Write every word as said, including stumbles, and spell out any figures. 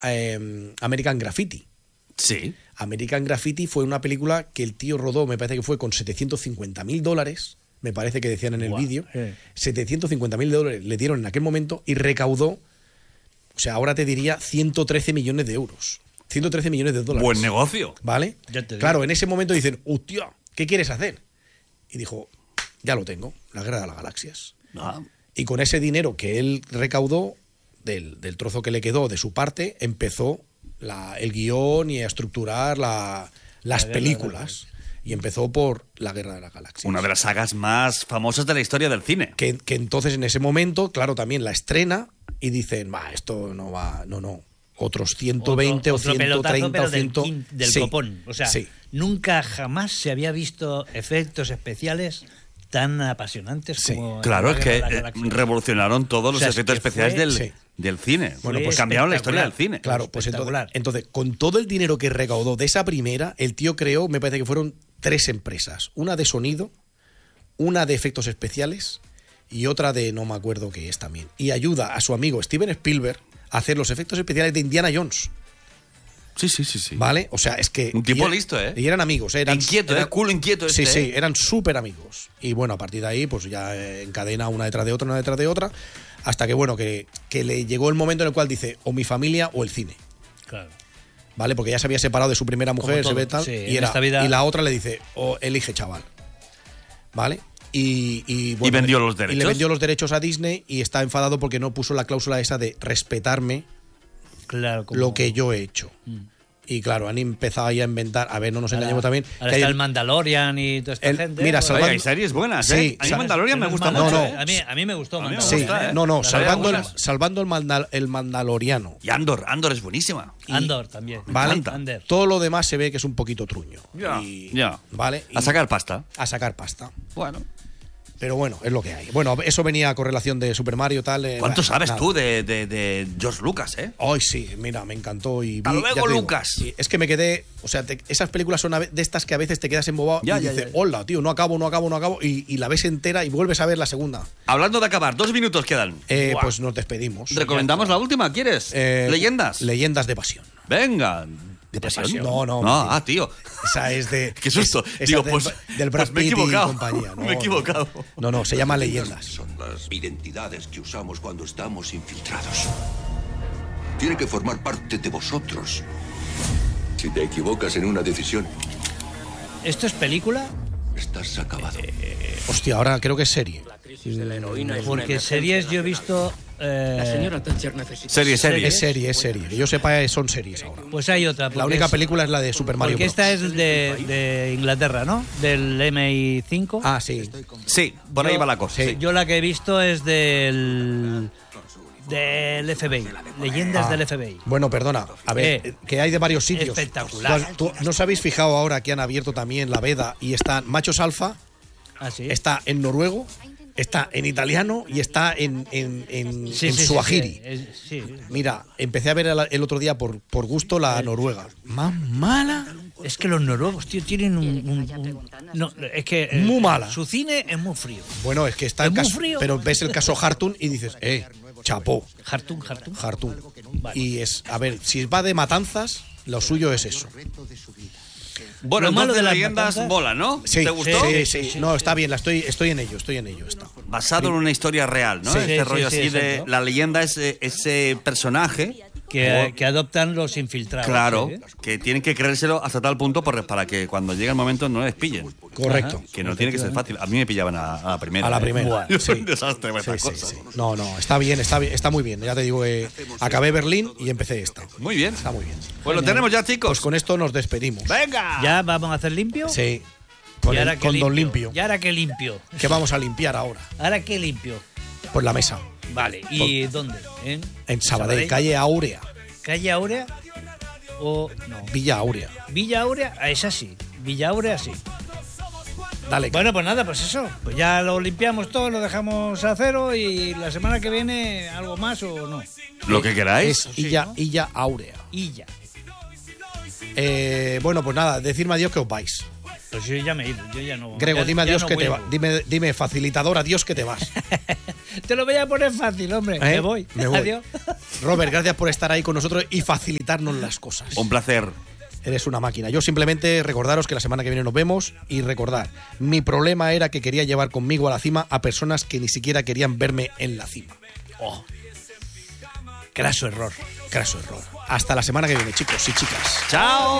eh, American Graffiti. Sí. American Graffiti fue una película que el tío rodó, me parece que fue con setecientos cincuenta mil dólares, me parece que decían en el Wow. vídeo. Eh. setecientos cincuenta mil dólares le dieron en aquel momento y recaudó, o sea, ahora te diría ciento trece millones de euros. ciento trece millones de dólares. Buen negocio. ¿Vale? Ya te digo. Claro, en ese momento dicen, hostia, ¿qué quieres hacer? Y dijo, ya lo tengo, la Guerra de las Galaxias. Ah. Y con ese dinero que él recaudó, del, del trozo que le quedó de su parte, empezó la, el guión y a estructurar la, las La películas. Y empezó por la Guerra de las Galaxias. Una de las sagas más famosas de la historia del cine. Que, que entonces en ese momento, claro, también la estrena y dicen, va, esto no va, no, no. Otros ciento veinte Otro- o otro ciento treinta pelotazo, pero o cien. del, quin- del Sí, copón. O sea, sí. nunca jamás se había visto efectos especiales tan apasionantes Sí. como Claro, en es la que Guerra de eh, las Galaxias. revolucionaron todos O los sea, es efectos que especiales fue- del, sí. del cine. Bueno, Fue pues cambiaron la historia del espectacular. cine. Claro, pues entonces, Espectacular. entonces, con todo el dinero que recaudó de esa primera, el tío creó, me parece que fueron tres empresas. Una de sonido, una de efectos especiales y otra de no me acuerdo qué es también. Y ayuda a su amigo Steven Spielberg a hacer los efectos especiales de Indiana Jones. Sí, sí, sí, sí. ¿Vale? O sea, es que... Un tipo y- listo, ¿eh? Y eran amigos. Eran, Inquieto, eran- ¿eh? Culo inquieto Sí, este, sí, ¿eh? eran súper amigos. Y bueno, a partir de ahí, pues ya eh, encadena una detrás de otra, una detrás de otra, hasta que, bueno, que, que le llegó el momento en el cual dice, o mi familia o el cine. Claro. ¿Vale? Porque ya se había separado de su primera mujer, Como se ve todo, tal, sí, y, en era- esta vida- y la otra le dice, o elige chaval. ¿Vale? Y, y, bueno, vendió los Y derechos. le vendió los derechos a Disney y está enfadado porque no puso la cláusula esa de respetarme Claro, como- lo que yo he hecho. Mm. Y claro, han empezado ahí a inventar, a ver, no nos Ahora- engañemos también. Ahora que hay está el- el Mandalorian y toda esta el- gente. mira, Bueno, salvando- Oye, hay series buenas, Sí, ¿eh? A mí sa- Mandalorian me menos gusta mal, mucho. No, ¿eh? no. A mí, a mí me gustó A mí me Mandalorian. Sí, gusta, ¿eh? no, no, La salvando, el, verdad, buenas. salvando el, Mandal- el Mandaloriano. Y Andor, Andor es buenísima. y- Andor también. ¿Vale? encanta. Andor. Todo lo demás se ve que es un poquito truño. Ya, Y- ya. ¿Vale? A Y- sacar pasta. a sacar pasta. Bueno. Pero bueno, es lo que hay. Bueno, eso venía a correlación de Super Mario tal. eh, ¿Cuánto bah, sabes nada. tú de, de, de George Lucas, eh? Hoy sí, mira, me encantó y vi, Hasta luego, ya te digo, Lucas. y es que me quedé, o sea, te- esas películas son a ve- de estas que a veces te quedas embobado Ya, y ya, dices, ya, ya. hola, tío, no acabo, no acabo, no acabo y, y la ves entera y vuelves a ver la segunda. Hablando de acabar, dos minutos quedan. Eh, Buah. pues nos despedimos. ¿Recomendamos la última? ¿Quieres? Eh, ¿Leyendas? Leyendas de pasión. Venga. ¿De pasión? pasión? No, no, No, mentira. ah, tío. Esa es de. Qué susto. es- esa Digo, del, pues, del Brad pues me he Pitt y equivocado. compañía. No, Me he equivocado. No, no, se llama Leyendas. Son las identidades que usamos cuando estamos infiltrados. Tiene que formar parte de vosotros. Si te equivocas en una decisión, ¿Esto es película? estás acabado. Hostia, ahora creo que es serie. Porque series yo he visto... eh, La señora Thatcher necesita... Serie, serie. Es serie, es serie. Que yo sepa, eh, son series ahora. Pues hay otra. La porque única es- película es la de Super Mario Porque Bros. esta es de, de Inglaterra, ¿no? Del M I cinco. Ah, sí. Sí, por ahí Yo- va la cosa. Sí. Yo la que he visto es del... Del F B I. Leyendas Ah, del F B I. Bueno, perdona. A ver, Eh, que hay de varios sitios. espectacular. ¿Tú, tú- ¿No os habéis fijado ahora que han abierto también la veda y están Machos Alfa? Ah, sí. Está en noruego, está en italiano y está en, en, en, Sí, en sí, sí, suajiri. sí, es- sí. Mira, empecé a ver el, el otro día por, por gusto la noruega. Más mala. Es que los noruegos, tío, tienen un... un- un- no, es que... eh, Muy mala. Su cine es muy frío. Bueno, es que está ¿Es el muy caso. frío? Pero ves el caso Hartun y dices, eh, chapó, Hartun, Hartun. Hartun. Vale. Y es, a ver, si va de matanzas, lo suyo es eso. Bueno, Lo malo entonces de las leyendas matanzas- mola, ¿no? Sí, ¿Te gustó? Sí, sí, no, está bien, la estoy, estoy en ello, estoy en ello. Está. Basado en una historia real, ¿no? Sí. Este Sí, rollo sí, sí, así de exacto. la leyenda es eh, ese personaje. Que, que adoptan los infiltrados. Claro, ¿eh? que tienen que creérselo hasta tal punto por- para que cuando llegue el momento no les pillen. Correcto. Ajá. Que no tiene que ser fácil. A mí me pillaban a, a la primera. A la ¿eh? primera. Yo sí. soy un desastre con Sí, estas sí, cosas. sí. No, no, está bien, está bien, está muy bien. Ya te digo, eh, acabé Berlín y empecé esta. Muy bien. Está muy bien. Pues lo tenemos ya, chicos. Pues con esto nos despedimos. ¡Venga! ¿Ya vamos a hacer limpio? Sí. Con, ¿Y el- ahora qué con Don limpio? Limpio. ¿Y ahora qué limpio? ¿Qué vamos a limpiar ahora? ¿Ahora qué limpio? Pues la mesa. Vale, ¿y dónde? ¿En, En Sabadell, calle Áurea. ¿Calle Áurea? ¿O no? Villa Áurea. ¿Villa Áurea? Ah, esa sí. Villa Áurea sí. Dale. Bueno, pues nada, pues eso. Pues ya lo limpiamos todo, lo dejamos a cero y la semana que viene algo más o no. Lo que queráis. Es Illa, Illa Áurea. Y ya. Eh, bueno, pues nada, decirme adiós que os vais. Pues yo ya me he ido, yo ya no. Grego, ya, dime ya adiós no que te vuelvo. vas. Dime, dime, facilitador, adiós que te vas. Te lo voy a poner fácil, hombre. ¿Eh? Me voy. Me voy. Adiós. Robert, gracias por estar ahí con nosotros y facilitarnos las cosas. Un placer. Eres una máquina. Yo simplemente recordaros que la semana que viene nos vemos y recordar, mi problema era que quería llevar conmigo a la cima a personas que ni siquiera querían verme en la cima. Oh. Craso error. Craso error. Hasta la semana que viene, chicos y chicas. ¡Chao!